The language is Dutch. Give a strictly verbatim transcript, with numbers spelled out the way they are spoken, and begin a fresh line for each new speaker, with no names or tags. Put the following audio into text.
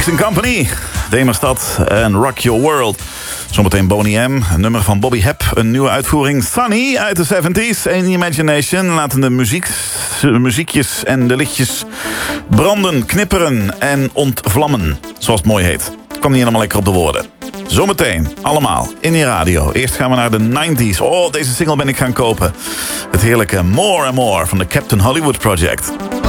Kingston Company, Demerstad en Rock Your World. Zometeen Boney M, een nummer van Bobby Hebb. Een nieuwe uitvoering, Sunny uit de zeventies. En Imagination laten de muziek, muziekjes en de lichtjes branden, knipperen en ontvlammen. Zoals het mooi heet. Kwam niet helemaal lekker op de woorden. Zometeen, allemaal, in je radio. Eerst gaan we naar de nineties. Oh, deze single ben ik gaan kopen. Het heerlijke More and More van de Captain Hollywood Project.